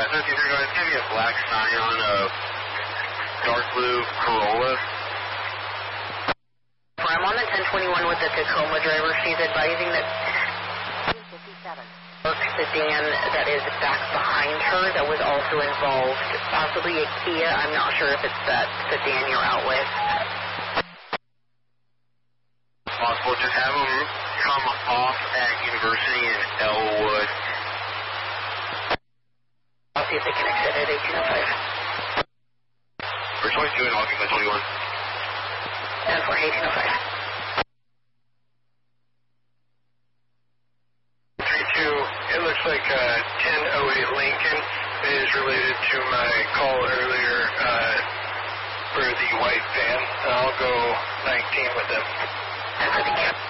Cessna 23 guys, it's going to be a black Scion, dark blue Corolla. I'm on the 1021 with the Tacoma driver. She's advising that 57 sedan that is back behind her that was also involved, possibly a Kia. I'm not sure if it's that sedan you're out with. Possible, just have them come off at University in Elwood. I'll see if they can exit at 1805. For 22 and I'll give them 21. And for 1805. 32, it looks like 1008 Lincoln is related to my call earlier for the white van. I'll go 19 with them. And for the